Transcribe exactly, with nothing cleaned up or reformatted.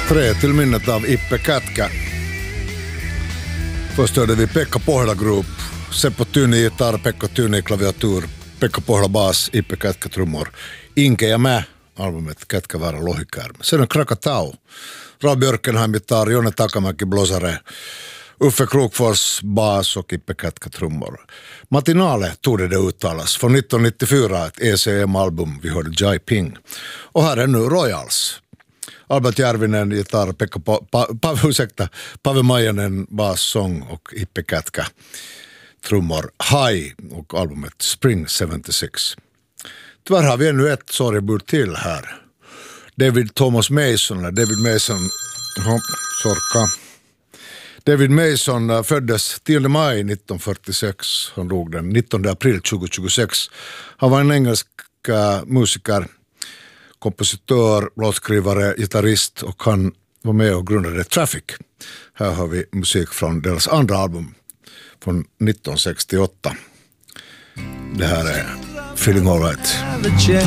tre till minnet av Ippe Kätkä. Först hörde vi Pekka Pohjola Group, Seppo Tyni gitarr, Pekka Tyni klaviatur, Pekka Pohjola bas, Ippe Kätkä trummor, Inke ja mä, albumet Kätkäväärä lohikärme. Sen on Krakatau, Ra Björkenheim gitarr, Jonne Takamäki blåsare, Uffe Krokfors bas och Ippe Kätkä trummor. Matinale tog det uttalas från nittonhundranittiofyra, ett E C M-album, vi hörde Jai Ping. Och här är nu Royals. Albert Järvinen gitarr, Pekka pa, pa, pa, ursäkta, Pave Maijanen bas, sång och Ippe Kätkä trummor. High och albumet Spring sjuttiosex. Tyvärr har vi ännu ett sorgebud till här. David Thomas Mason, eller David Mason, oh, sorka. David Mason föddes tionde maj nittonhundrafyrtiosex. Han dog den nittonde april tjugohundratjugosex. Han var en engelsk uh, musiker, kompositör, låtskrivare, gitarrist och han var med och grundade Traffic. Här har vi musik från deras andra album från nittonhundrasextioåtta. Det här är Feeling All Right.